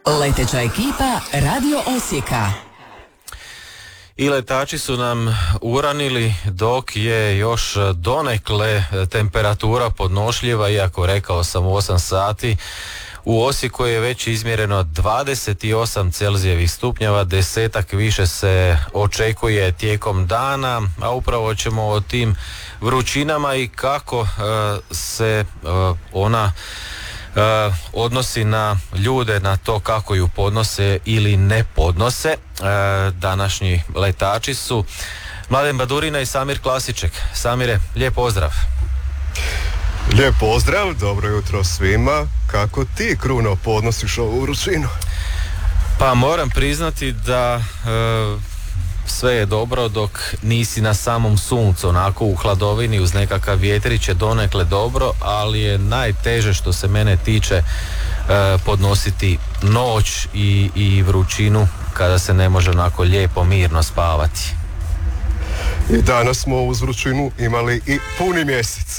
Leteća ekipa Radio Osijeka. I letači su nam uranili dok je još donekle temperatura podnošljiva, iako rekao sam 8 sati. U Osijeku je već izmjereno 28 Celzijevih stupnjeva, 10-ak više se očekuje tijekom dana, a upravo ćemo o tim vrućinama i kako se ona odnosi na ljude, na to kako ju podnose ili ne podnose. Današnji letači su Mladen Badurina i Samir Klasiček. Samire, lijep pozdrav. Lijep pozdrav, dobro jutro svima. Kako ti, Kruno, podnosiš ovu vrućinu? Pa moram priznati da sve je dobro dok nisi na samom suncu, onako u hladovini uz nekakav vjetrić je donekle dobro, ali je najteže što se mene tiče podnositi noć i vrućinu kada se ne može onako lijepo mirno spavati. I danas smo uz vrućinu imali i puni mjesec.